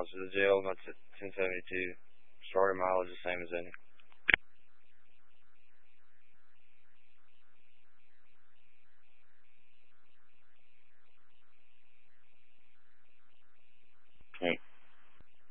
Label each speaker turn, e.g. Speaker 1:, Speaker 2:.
Speaker 1: miles to the jail. My 1072 starter mileage the same as any.